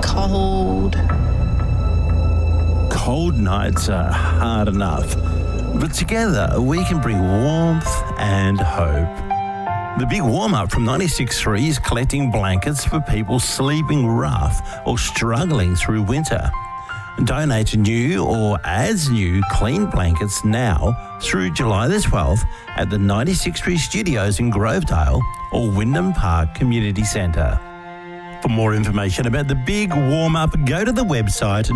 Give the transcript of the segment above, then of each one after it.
cold. Cold nights are hard enough, but together we can bring warmth and hope. The big warm-up from 96.3 is collecting blankets for people sleeping rough or struggling through winter. Donate new or as new clean blankets now through July the 12th at the 96.3 Studios in Grovedale or Wyndham Park Community Centre. For more information about the big warm-up, go to the website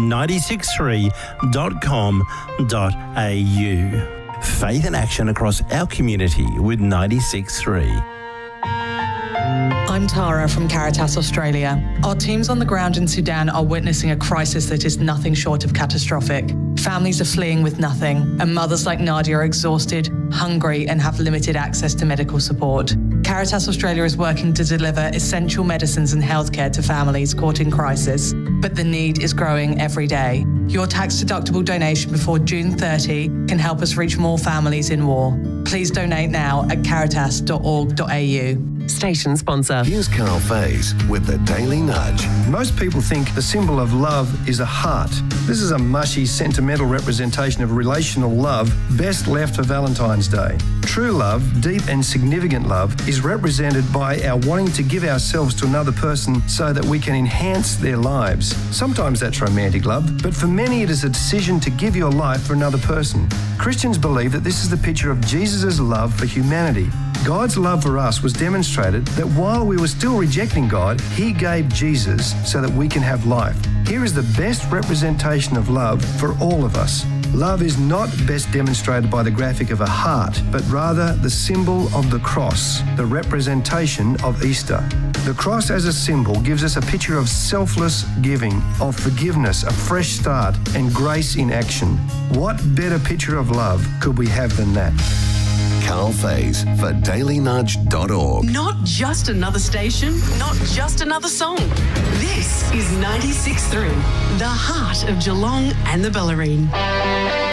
963.com.au. Faith and action across our community with 96.3. I'm Tara from Caritas Australia. Our teams on the ground in Sudan are witnessing a crisis that is nothing short of catastrophic. Families are fleeing with nothing, and mothers like Nadia are exhausted, hungry, and have limited access to medical support. Caritas Australia is working to deliver essential medicines and healthcare to families caught in crisis, but the need is growing every day. Your tax-deductible donation before June 30 can help us reach more families in war. Please donate now at caritas.org.au. Station sponsor. Here's Carl Faze with the Daily Nudge. Most people think the symbol of love is a heart. This is a mushy, sentimental representation of relational love best left for Valentine's Day. True love, deep and significant love, is represented by our wanting to give ourselves to another person so that we can enhance their lives. Sometimes that's romantic love, but for many it is a decision to give your life for another person. Christians believe that this is the picture of Jesus' love for humanity. God's love for us was demonstrated that while we were still rejecting God, He gave Jesus so that we can have life. Here is the best representation of love for all of us. Love is not best demonstrated by the graphic of a heart, but rather the symbol of the cross, the representation of Easter. The cross as a symbol gives us a picture of selfless giving, of forgiveness, a fresh start, and grace in action. What better picture of love could we have than that? Carl Faze for dailynudge.org. Not just another station, not just another song. This is 96.3, the heart of Geelong and the Bellarine.